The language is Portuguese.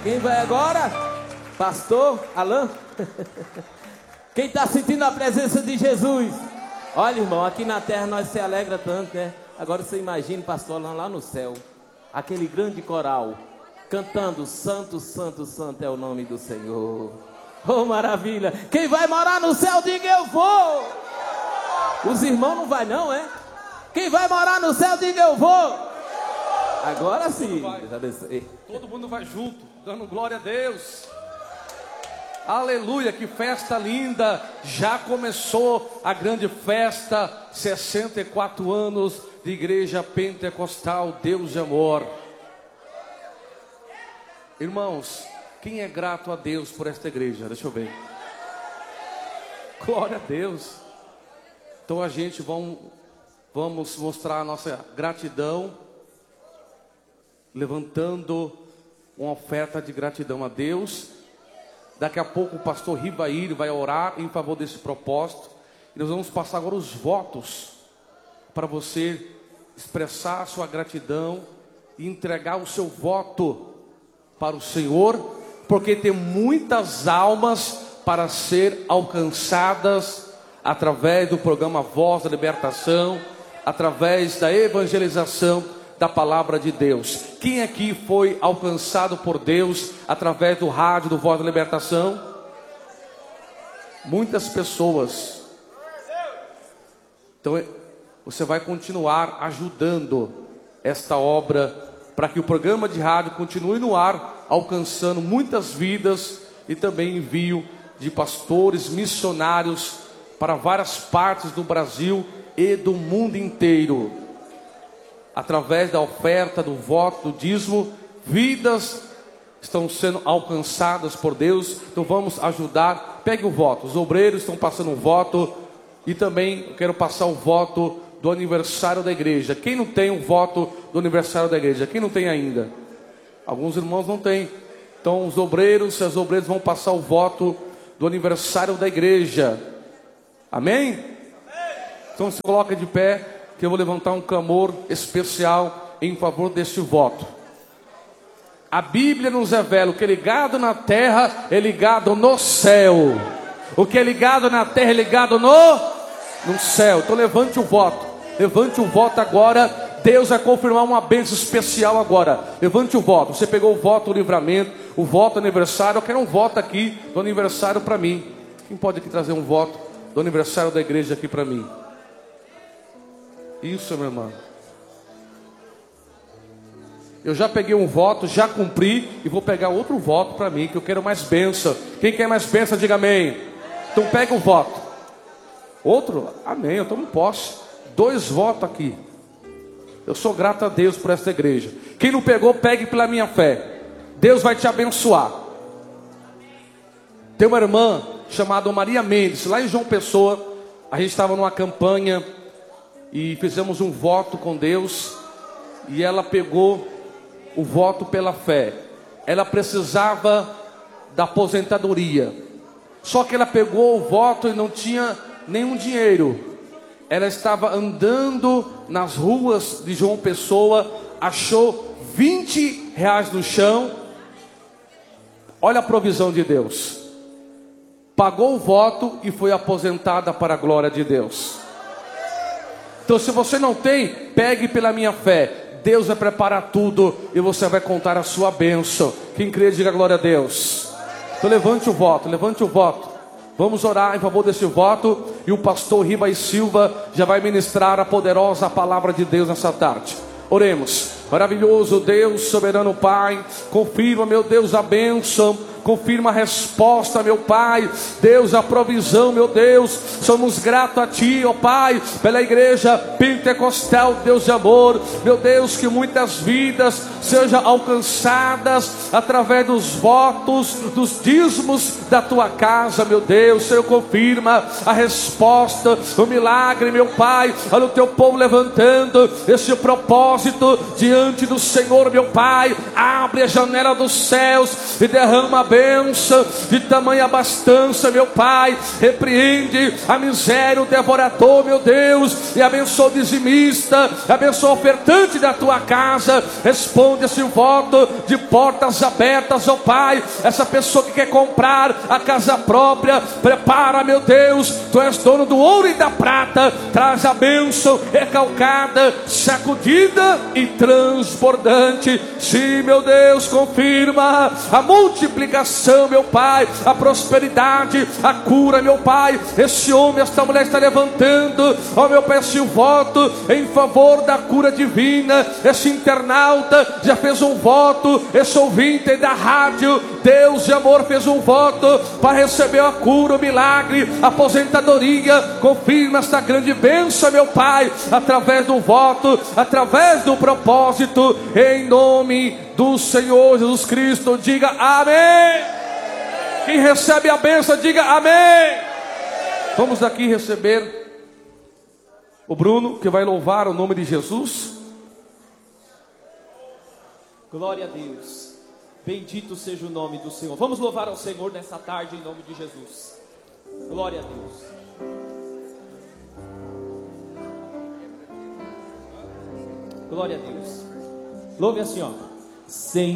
Quem vai agora? Pastor Alain? Quem está sentindo a presença de Jesus? Olha, irmão, aqui na terra nós se alegra tanto, né? Agora você imagina o pastor Alain lá no céu, aquele grande coral, cantando Santo, Santo, Santo é o nome do Senhor. Oh, maravilha! Quem vai morar no céu, diga eu vou! Os irmãos não vai não, é? Quem vai morar no céu, diga eu vou! Agora sim! Todo mundo vai junto, dando glória a Deus. Aleluia, que festa linda! Já começou a grande festa, 64 anos de Igreja Pentecostal Deus de Amor. Irmãos, quem é grato a Deus por esta igreja? Deixa eu ver. Glória a Deus. Então a gente vamos mostrar a nossa gratidão, levantando uma oferta de gratidão a Deus. Daqui a pouco o pastor Rivair vai orar em favor desse propósito. E nós vamos passar agora os votos para você expressar a sua gratidão e entregar o seu voto para o Senhor, porque tem muitas almas para ser alcançadas através do programa Voz da Libertação, através da evangelização da palavra de Deus. Quem aqui foi alcançado por Deus através do rádio do Voz da Libertação? Muitas pessoas. Então você vai continuar ajudando esta obra para que o programa de rádio continue no ar, alcançando muitas vidas e também envio de pastores missionários para várias partes do Brasil e do mundo inteiro. Através da oferta, do voto, do dízimo, vidas estão sendo alcançadas por Deus. Então vamos ajudar. Pegue o voto. Os obreiros estão passando um voto. E também eu quero passar o voto do aniversário da igreja. Quem não tem o voto do aniversário da igreja? Quem não tem ainda? Alguns irmãos não têm. Então os obreiros e as obreiras vão passar o voto do aniversário da igreja. Amém? Então se coloca de pé, que eu vou levantar um clamor especial em favor deste voto. A Bíblia nos revela: o que é ligado na terra é ligado no céu. O que é ligado na terra é ligado no céu. Então levante o voto. Levante o voto agora. Deus vai confirmar uma bênção especial agora. Levante o voto. Você pegou o voto do livramento, o voto do aniversário. Eu quero um voto aqui do aniversário para mim. Quem pode aqui trazer um voto do aniversário da igreja aqui para mim? Isso, meu irmão. Eu já peguei um voto, já cumpri, e vou pegar outro voto para mim, que eu quero mais bênção. Quem quer mais bênção, diga amém. Então pega um voto. Outro? Amém, eu tomo posse. 2 votos aqui. Eu sou grato a Deus por esta igreja. Quem não pegou, pegue pela minha fé. Deus vai te abençoar. Tem uma irmã chamada Maria Mendes, lá em João Pessoa. A gente estava numa campanha e fizemos um voto com Deus, e ela pegou o voto pela fé. Ela precisava da aposentadoria, só que ela pegou o voto e não tinha nenhum dinheiro. Ela estava andando nas ruas de João Pessoa, achou R$20 no chão. Olha a provisão de Deus. Pagou o voto e foi aposentada para a glória de Deus. Então se você não tem, pegue pela minha fé. Deus vai preparar tudo e você vai contar a sua bênção. Quem crê, diga glória a Deus. Então levante o voto, levante o voto. Vamos orar em favor desse voto. E o pastor Riva e Silva já vai ministrar a poderosa palavra de Deus nessa tarde. Oremos. Maravilhoso Deus, soberano Pai, confirma, meu Deus, a bênção, confirma a resposta, meu Pai, Deus, a provisão, meu Deus. Somos gratos a Ti, ó Pai, pela igreja pentecostal, Deus de amor, meu Deus, que muitas vidas sejam alcançadas através dos votos, dos dízimos da Tua casa, meu Deus. Senhor, confirma a resposta, o milagre, meu Pai. Olha o Teu povo levantando esse propósito diante do Senhor, meu Pai. Abre a janela dos céus e derrama a bênção, de tamanha abastança, meu Pai. Repreende a miséria, o devorador, meu Deus, e abençoa o dizimista, abençoa o ofertante da tua casa. Responde esse voto de portas abertas, ó Pai. Essa pessoa que quer comprar a casa própria, prepara, meu Deus, tu és dono do ouro e da prata. Traz a bênção recalcada, sacudida e transbordante. Sim, meu Deus, confirma a multiplicação, meu Pai, a prosperidade, a cura, meu Pai. Esse homem, esta mulher está levantando, ó meu Pai, esse voto em favor da cura divina. Esse internauta já fez um voto, esse ouvinte da rádio Deus de Amor fez um voto para receber a cura, o milagre, a aposentadoria. Confirma esta grande bênção, meu Pai, através do voto, através do propósito, em nome do Senhor Jesus Cristo. Diga amém. Quem recebe a bênção, diga amém. Vamos aqui receber o Bruno, que vai louvar o nome de Jesus. Glória a Deus. Bendito seja o nome do Senhor. Vamos louvar ao Senhor nessa tarde em nome de Jesus. Glória a Deus. Glória a Deus. Louve assim, ó. Sem